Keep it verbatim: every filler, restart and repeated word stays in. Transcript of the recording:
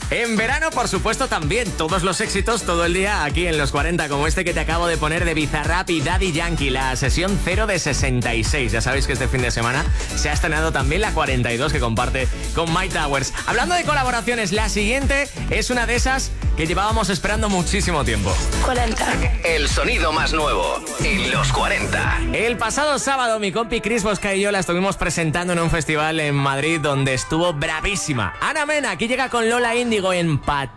En verano, por supuesto, también todos los éxitos todo el día aquí en los cuarenta, como este que te acabo de poner de Bizarrap y Daddy Yankee, la sesión cero de sesenta y seis. Ya sabéis que este fin de semana se ha estrenado también la cuarenta y dos que comparte con My Towers. Hablando de colaboraciones, la siguiente es una de esas que llevábamos esperando muchísimo tiempo. cuarenta. El sonido más nuevo en los cuarenta. El pasado sábado mi compi Chris Bosca y yo la estuvimos presentando en un festival en Madrid donde estuvo bravísima. Ana Mena, aquí llega con Lola Índigo en Pat.